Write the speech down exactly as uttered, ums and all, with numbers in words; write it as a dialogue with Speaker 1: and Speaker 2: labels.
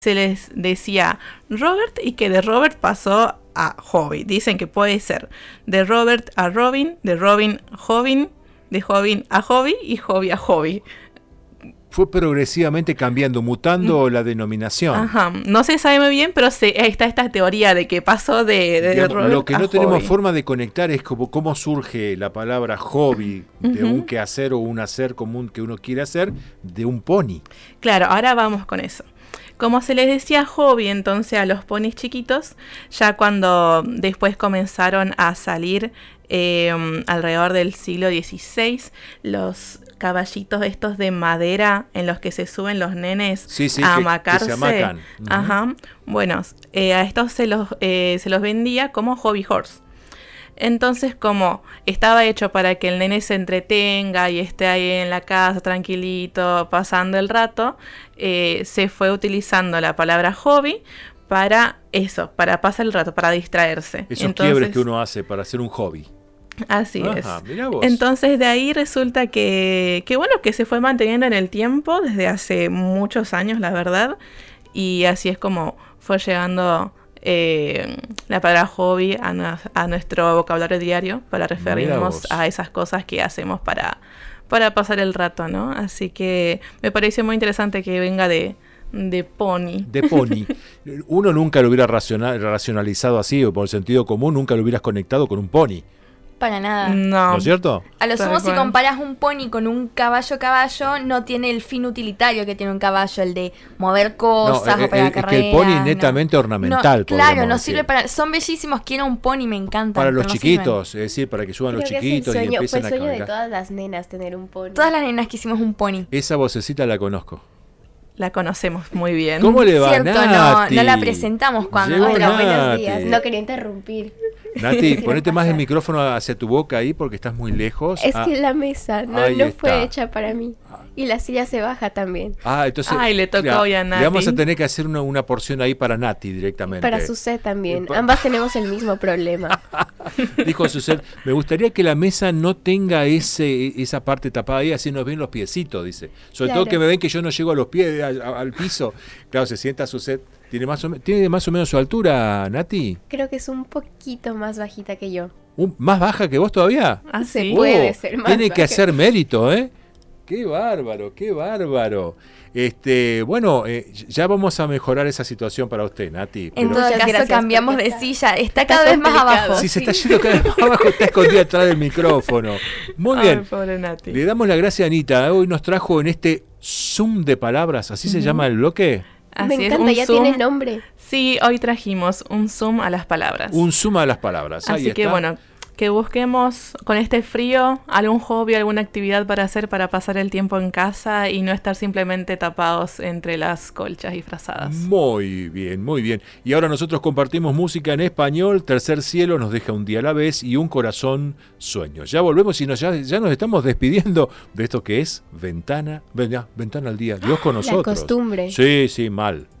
Speaker 1: se les decía Robert y que de Robert pasó a Hobby. Dicen que puede ser de Robert a Robin, de Robin Hobin, de Hobin a Hobby y Hobby a Hobby.
Speaker 2: Fue progresivamente cambiando, mutando mm. la denominación.
Speaker 1: Ajá. No se sabe muy bien, pero se, está esta teoría de que pasó de, de
Speaker 2: Digamos,
Speaker 1: Robert
Speaker 2: lo que no
Speaker 1: a
Speaker 2: tenemos
Speaker 1: Hobby.
Speaker 2: forma de conectar es como cómo surge la palabra hobby de uh-huh. un quehacer o un hacer común que uno quiere hacer de un pony.
Speaker 1: Claro, ahora vamos con eso. Como se les decía hobby entonces a los ponis chiquitos, ya cuando después comenzaron a salir eh, alrededor del siglo dieciséis, los caballitos estos de madera en los que se suben los nenes
Speaker 2: sí, sí,
Speaker 1: a
Speaker 2: que,
Speaker 1: amacarse.
Speaker 2: Que se amacan. Uh-huh.
Speaker 1: Ajá. Bueno, eh, a estos se los, eh, se los vendía como hobby horse. Entonces, como estaba hecho para que el nene se entretenga y esté ahí en la casa tranquilito, pasando el rato, eh, se fue utilizando la palabra hobby para eso, para pasar el rato, para distraerse.
Speaker 2: Esos
Speaker 1: Entonces,
Speaker 2: quiebres que uno hace para hacer un hobby.
Speaker 1: Así
Speaker 2: Ajá,
Speaker 1: es.
Speaker 2: Mirá vos.
Speaker 1: Entonces de ahí resulta que, que bueno, que se fue manteniendo en el tiempo desde hace muchos años, la verdad. Y así es como fue llegando eh, la palabra hobby a, no, a nuestro vocabulario diario para referirnos a esas cosas que hacemos para, para pasar el rato, ¿no? Así que me pareció muy interesante que venga de... De pony.
Speaker 2: De pony. Uno nunca lo hubiera racional, racionalizado así, o por sentido común, nunca lo hubieras conectado con un pony.
Speaker 3: Para nada.
Speaker 1: No.
Speaker 2: ¿No es cierto?
Speaker 3: A lo sumo, si comparas un pony con un caballo caballo, no tiene el fin utilitario que tiene un caballo, el de mover cosas
Speaker 2: no,
Speaker 3: o para
Speaker 2: el,
Speaker 3: carreras.
Speaker 2: Es que el pony es netamente
Speaker 3: no.
Speaker 2: ornamental.
Speaker 3: No, claro, no
Speaker 2: decir.
Speaker 3: sirve para... Son bellísimos, quiero un pony, me encanta.
Speaker 2: Para los chiquitos, es decir, para que suban
Speaker 4: Creo
Speaker 2: los
Speaker 4: que
Speaker 2: chiquitos
Speaker 4: es el sueño,
Speaker 2: y empiecen
Speaker 4: fue
Speaker 2: a
Speaker 4: el sueño
Speaker 2: cargar.
Speaker 4: de todas las nenas tener un pony.
Speaker 3: Todas las nenas quisimos un pony.
Speaker 2: Esa vocecita la conozco.
Speaker 1: La conocemos muy bien.
Speaker 2: ¿Cómo le va,
Speaker 3: Cierto,
Speaker 2: Nati?
Speaker 3: no, no la presentamos cuando...
Speaker 2: Llegó
Speaker 4: Hola,
Speaker 2: Nati.
Speaker 4: buenos días. No quería interrumpir.
Speaker 2: Nati,
Speaker 4: Si
Speaker 2: ponete
Speaker 4: no
Speaker 2: más el
Speaker 4: pasa.
Speaker 2: micrófono hacia tu boca ahí porque estás muy lejos.
Speaker 4: Es
Speaker 2: ah.
Speaker 4: que la mesa no,
Speaker 2: Ahí
Speaker 4: no
Speaker 2: está.
Speaker 4: fue hecha para mí. Y la silla se baja también.
Speaker 2: Ah, entonces.
Speaker 1: Ay, le tocó
Speaker 2: ya,
Speaker 1: hoy a Nati.
Speaker 2: Le vamos a tener que hacer una, una porción ahí para Nati directamente.
Speaker 4: Para Suset también.
Speaker 2: Pa-
Speaker 4: Ambas tenemos el mismo problema.
Speaker 2: Dijo Suset, me gustaría que la mesa no tenga ese esa parte tapada ahí, así nos ven los piecitos, dice. Sobre
Speaker 4: Claro.
Speaker 2: todo que me ven que yo no llego a los pies, a- a- al piso. Claro, se sienta Suset. ¿Tiene más, o me- ¿Tiene más o menos su altura, Nati?
Speaker 4: Creo que es un poquito más bajita que yo.
Speaker 2: ¿Un- ¿Más baja que vos todavía?
Speaker 1: ¿Ah,
Speaker 4: Se
Speaker 1: sí?
Speaker 4: puede ser más
Speaker 2: Tiene que
Speaker 4: baja.
Speaker 2: hacer mérito, ¿eh? Qué bárbaro, qué bárbaro. Este, bueno, eh, ya vamos a mejorar esa situación para usted, Nati.
Speaker 3: En
Speaker 2: pero-
Speaker 3: todo
Speaker 4: Muchas
Speaker 3: caso
Speaker 4: gracias,
Speaker 3: cambiamos
Speaker 4: porque
Speaker 3: de
Speaker 4: está-
Speaker 3: silla, está
Speaker 4: está
Speaker 3: cada vez más
Speaker 4: complicado.
Speaker 3: abajo.
Speaker 2: Si se está yendo cada vez más abajo, está escondida atrás del micrófono. Muy bien.
Speaker 1: Ay, pobre Nati.
Speaker 2: Le damos la gracia a Anita. Hoy nos trajo en este Zoom de palabras, ¿así se llama el bloque?
Speaker 1: Así
Speaker 4: Me
Speaker 1: es,
Speaker 4: encanta,
Speaker 1: un
Speaker 4: ya
Speaker 1: zoom.
Speaker 4: tiene nombre.
Speaker 1: Sí, hoy trajimos un zoom a las palabras.
Speaker 2: Un zoom a las palabras. Ahí
Speaker 1: Así que
Speaker 2: está.
Speaker 1: bueno, que busquemos con este frío algún hobby, alguna actividad para hacer para pasar el tiempo en casa y no estar simplemente tapados entre las colchas y frazadas.
Speaker 2: Muy bien, muy bien. Y ahora nosotros compartimos música en español. Tercer cielo nos deja un día a la vez y un corazón sueño. Ya volvemos y nos, ya, ya nos estamos despidiendo de esto que es Ventana, Ventana al Día. Dios con nosotros.
Speaker 4: costumbre.
Speaker 2: Sí, sí, mal.